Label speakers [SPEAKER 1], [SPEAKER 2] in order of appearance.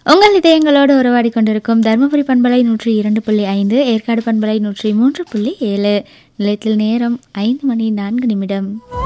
[SPEAKER 1] உங்கள் இதயங்களோடு உறவாடி கொண்டிருக்கும் தருமபுரி பண்பலை 102.5, ஏற்காடு பண்பலை 103.7. நிலையத்தில் நேரம் 5 மணி 4 நிமிடம்.